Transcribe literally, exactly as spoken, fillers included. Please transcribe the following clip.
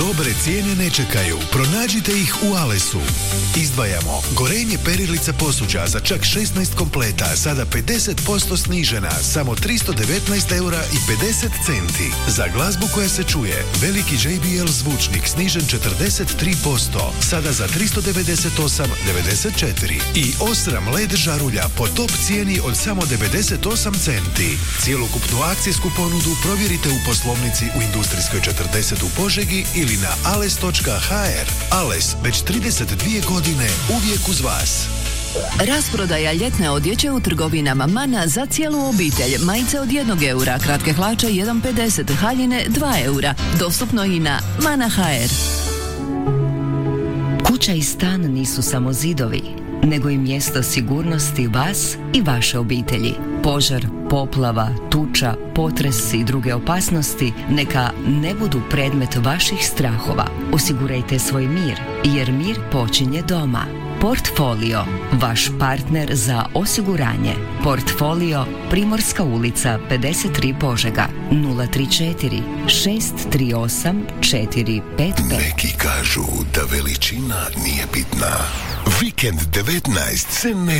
Dobre cijene ne čekaju. Pronađite ih u Alesu. Izdvajamo gorenje perilica posuđa za čak šesnaest kompleta, sada pedeset posto snižena, samo tristo devetnaest eura i pedeset centi. Za glazbu koja se čuje, veliki J B L zvučnik snižen četrdeset tri posto, sada za tristo devedeset osam devedeset četiri. I Osram L E D žarulja po top cijeni od samo devedeset osam centi. Cijelokupnu akcijsku ponudu provjerite u poslovnici u Industrijskoj četrdeset u Požegi ili na ales točka ha er. Ales, već trideset dvije godine, uvijek uz vas. Rasprodaja ljetne odjeće u trgovinama Mana za cijelu obitelj. Majice od jednog eura, kratke hlače jedan pedeset, haljine dva eura. Dostupno i na mana točka ha er. Kuća i stan nisu samo zidovi, nego i mjesto sigurnosti vas i vaše obitelji. Požar, poplava, tuča, potres i druge opasnosti neka ne budu predmet vaših strahova. Osigurajte svoj mir, jer mir počinje doma. Portfolio, vaš partner za osiguranje. Portfolio, Primorska ulica pedeset tri Požega, nula tri četiri šest tri osam četiri pet pet. Neki kažu da veličina nije bitna. Vikend devetnaest se ne